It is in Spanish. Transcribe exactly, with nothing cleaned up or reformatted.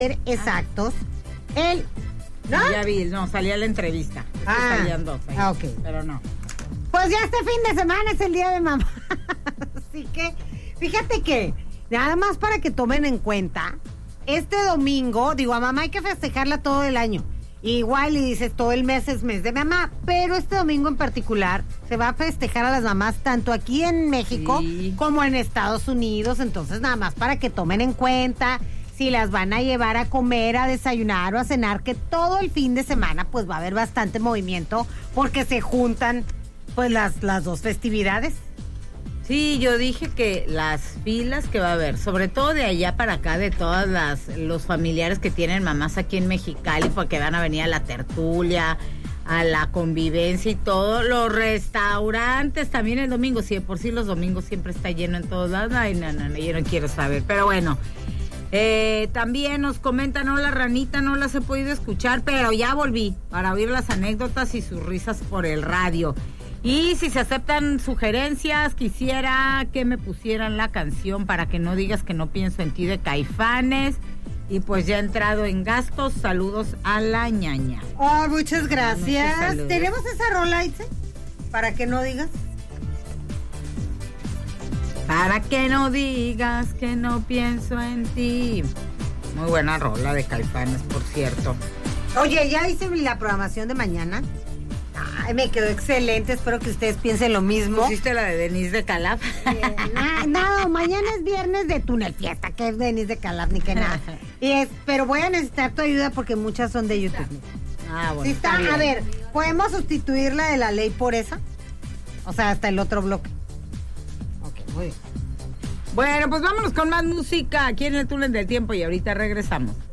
exactos, el... ¿no? Ya vi, no, salía la entrevista. Ah, salían dos ahí, ah, ok. Pero no. Pues ya este fin de semana es el día de mamá. Así que, fíjate que, nada más para que tomen en cuenta, este domingo, digo, a mamá hay que festejarla todo el año. Igual y dices, todo el mes es mes de mamá, pero este domingo en particular se va a festejar a las mamás tanto aquí en México sí. como en Estados Unidos. Entonces, nada más para que tomen en cuenta si las van a llevar a comer, a desayunar o a cenar, que todo el fin de semana pues va a haber bastante movimiento porque se juntan pues las, las dos festividades. Sí, yo dije que las filas que va a haber, sobre todo de allá para acá, de todas las los familiares que tienen mamás aquí en Mexicali, porque van a venir a la tertulia, a la convivencia y todo, los restaurantes también el domingo, si de por sí los domingos siempre está lleno en todos lados, ay, no, no, no, yo no quiero saber, pero bueno, eh, también nos comentan, no, la ranita no las he podido escuchar, pero ya volví para oír las anécdotas y sus risas por el radio. Y si se aceptan sugerencias, quisiera que me pusieran la canción Para que no digas que no pienso en ti de Caifanes. Y pues ya he entrado en gastos, saludos a la ñaña. Oh, muchas gracias. ¿Tenemos esa rola, Itze? Para que no digas. Para que no digas que no pienso en ti. Muy buena rola de Caifanes, por cierto. Oye, ¿ya hice la programación de mañana? Ay, me quedó excelente, espero que ustedes piensen lo mismo. ¿Pusiste la de Denise de Calaf? Eh, no, no, mañana es viernes de Túnel Fiesta, que es Denise de Calaf, ni que nada. Y es, pero voy a necesitar tu ayuda porque muchas son de YouTube. Ah, bueno. ¿Sí está? Está a ver, ¿podemos sustituir la de la ley por esa? O sea, hasta el otro bloque. Ok, muy bien. Bueno, pues vámonos con más música aquí en el Túnel del Tiempo y ahorita regresamos.